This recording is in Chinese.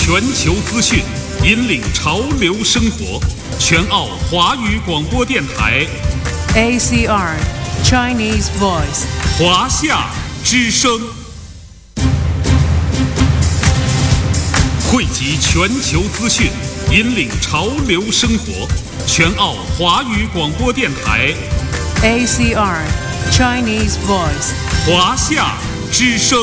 全球资讯，引领潮流生活。全澳华语广播电台 ACR Chinese Voice 华夏之声，汇集全球资讯，引领潮流生活。全澳华语广播电台 ACR Chinese Voice 华夏之声。